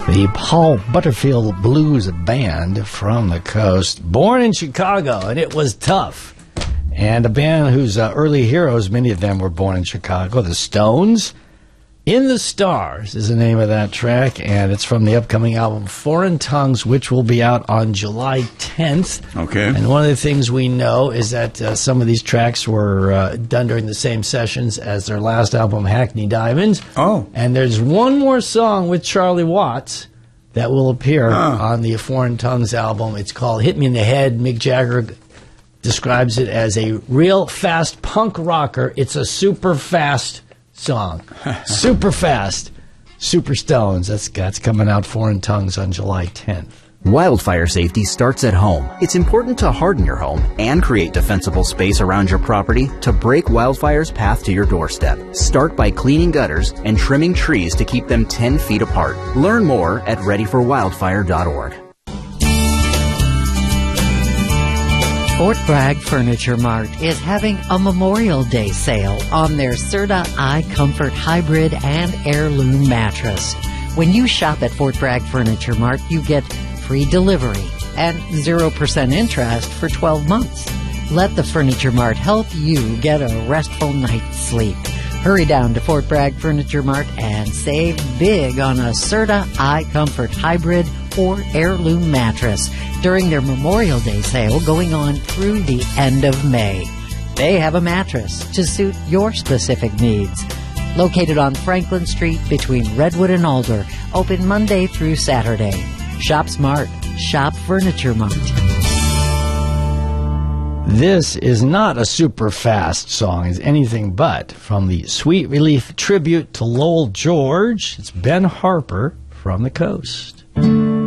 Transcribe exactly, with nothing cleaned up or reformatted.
The Paul Butterfield Blues Band from the coast, born in Chicago, and it was tough. And a band whose uh, early heroes, many of them were born in Chicago, the Stones. In the Stars is the name of that track, and it's from the upcoming album Foreign Tongues, which will be out on July tenth. Okay. And one of the things we know is that uh, some of these tracks were uh, done during the same sessions as their last album, Hackney Diamonds. Oh. And there's one more song with Charlie Watts that will appear huh. on the Foreign Tongues album. It's called Hit Me in the Head. Mick Jagger describes it as a real fast punk rocker. It's a super fast song. Super fast. Super Stones. That's, that's coming out Foreign Tongues on July tenth. Wildfire safety starts at home. It's important to harden your home and create defensible space around your property to break wildfire's path to your doorstep. Start by cleaning gutters and trimming trees to keep them ten feet apart. Learn more at ready for wildfire dot org. Fort Bragg Furniture Mart is having a Memorial Day sale on their Serta iComfort Hybrid and Heirloom mattress. When you shop at Fort Bragg Furniture Mart, you get free delivery and zero percent interest for twelve months. Let the Furniture Mart help you get a restful night's sleep. Hurry down to Fort Bragg Furniture Mart and save big on a Serta iComfort Hybrid or Heirloom mattress during their Memorial Day sale going on through the end of May. They have a mattress to suit your specific needs. Located on Franklin Street between Redwood and Alder, open Monday through Saturday. Shop smart. Shop Furniture Mart. This is not a super fast song. It's anything but. From the Sweet Relief tribute to Lowell George, it's Ben Harper from the coast.